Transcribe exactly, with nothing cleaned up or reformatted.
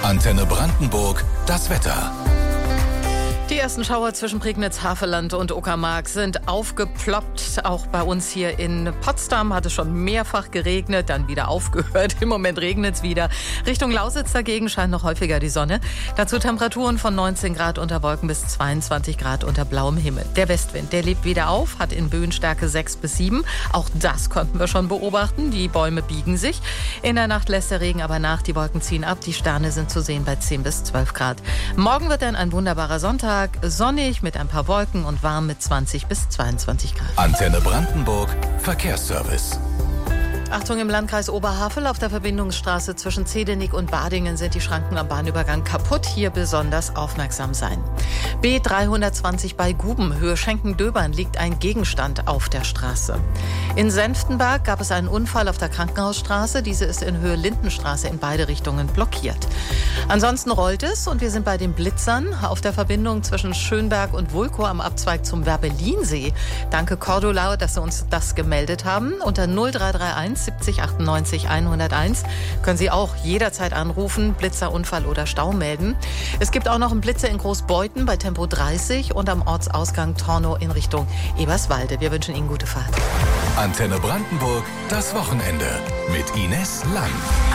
Antenne Brandenburg, das Wetter. Die ersten Schauer zwischen Prignitz, Havelland und Uckermark sind aufgeploppt. Auch bei uns hier in Potsdam hat es schon mehrfach geregnet, dann wieder aufgehört. Im Moment regnet es wieder. Richtung Lausitz dagegen scheint noch häufiger die Sonne. Dazu Temperaturen von neunzehn Grad unter Wolken bis zweiundzwanzig Grad unter blauem Himmel. Der Westwind, der lebt wieder auf, hat in Böenstärke sechs bis sieben. Auch das konnten wir schon beobachten. Die Bäume biegen sich. In der Nacht lässt der Regen aber nach. Die Wolken ziehen ab. Die Sterne sind zu sehen bei zehn bis zwölf Grad. Morgen wird dann ein wunderbarer Sonntag. Sonnig mit ein paar Wolken und warm mit zwanzig bis zweiundzwanzig Grad. Antenne Brandenburg, Verkehrsservice. Achtung, im Landkreis Oberhavel auf der Verbindungsstraße zwischen Zedenik und Badingen sind die Schranken am Bahnübergang kaputt. Hier besonders aufmerksam sein. B dreihundertzwanzig bei Guben, Höhe Schenken-Döbern, liegt ein Gegenstand auf der Straße. In Senftenberg gab es einen Unfall auf der Krankenhausstraße. Diese ist in Höhe Lindenstraße in beide Richtungen blockiert. Ansonsten rollt es und wir sind bei den Blitzern auf der Verbindung zwischen Schönberg und Vulkow am Abzweig zum Werbelinsee. Danke Cordula, dass Sie uns das gemeldet haben. Unter null drei drei eins siebzig achtundneunzig hunderteins können Sie auch jederzeit anrufen, Blitzerunfall oder Stau melden. Es gibt auch noch einen Blitzer in Großbeuthen bei Tempo dreißig und am Ortsausgang Tornow in Richtung Eberswalde. Wir wünschen Ihnen gute Fahrt. Antenne Brandenburg, das Wochenende mit Ines Lang.